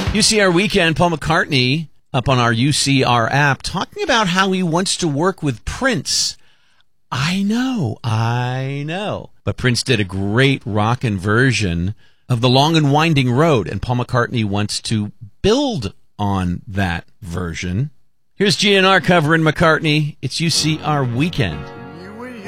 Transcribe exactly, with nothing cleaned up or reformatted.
U C R Weekend, Paul McCartney up on our U C R app talking about how he wants to work with Prince. I know, I know. But Prince did a great rockin' version of The Long and Winding Road, and Paul McCartney wants to build on that version. Here's G N R covering McCartney. It's U C R Weekend.